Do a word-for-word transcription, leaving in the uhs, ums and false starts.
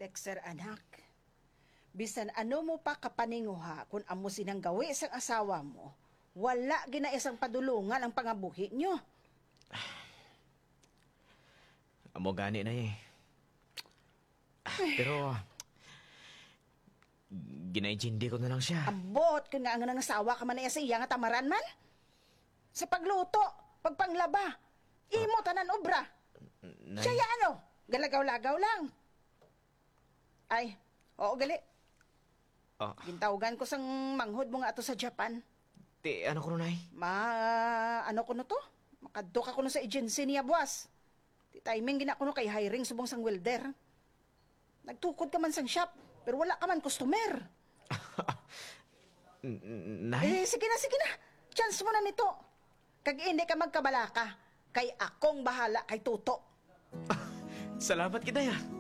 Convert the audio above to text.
Dexter, anak. Bisan ano mo pa kapaninguha kung amo sinang gawi sang asawa mo, wala gina isang padulungan ang pangabuhi nyo. Amo gani na eh. Pero, ginaijindi ko na lang siya. Ambot kung nga ang nangasawa ka man na sa iya nga tamaran man. Sa pagluto, pagpanglaba, imo tanan obra. Nay, Siya ya ano, galagaw-lagaw lang. Ay, oo gali. ah, Gintawagan ko sang manghod mo nga ato sa Japan. ti, ano ko nay? Ma, ano ko no to? Makadto ka ko no sa agency niya, buwas. Ti timing gina ko no kay hiring subong sang welder. Nagtukod ka man sang shop, pero wala ka man customer. N- n- Nay? Eh, sige na, sige na. Chance mo na nito. Kag hindi ka magkabalaka, kay akong bahala kay Tuto. Salamat kita ya.